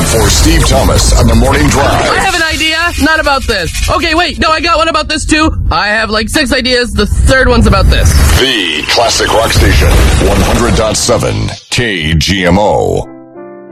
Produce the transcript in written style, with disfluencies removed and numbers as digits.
for Steve Thomas on the Morning Drive. I have an idea. Not about this. Okay, wait. No, I got one about this, too. I have like 6 ideas. The third one's about this. The Classic Rock Station, 100.7 KGMO.